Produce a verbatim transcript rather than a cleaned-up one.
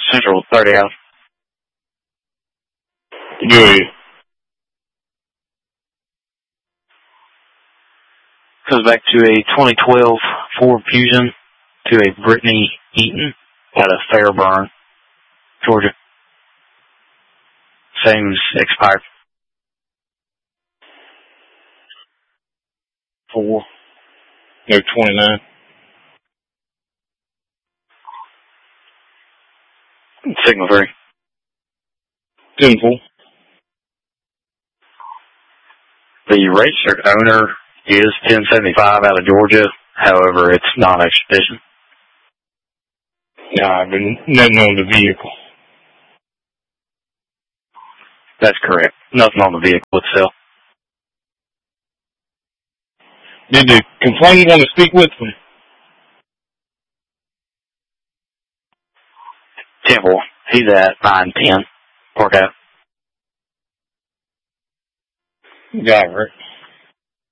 Central thirty out. Good. Comes back to a twenty twelve Ford Fusion to a Brittany Eaton out of Fairburn, Georgia. Same's expired. Four. No, twenty-nine. Signal three. ten four. The registered owner is ten seventy-five out of Georgia. However, it's non-extradition. Nah, but nothing on the vehicle. That's correct. Nothing on the vehicle itself. Did the complainant want to speak with me? ten four. He's at nine ten. Park out. Got it.